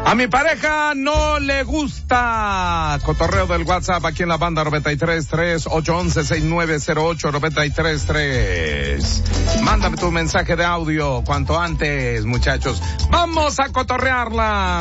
A mi pareja no le gusta. Cotorreo del WhatsApp aquí en la banda 93-3-811-6908-93-3. Mándame tu mensaje de audio cuanto antes, muchachos. Vamos a cotorrearla.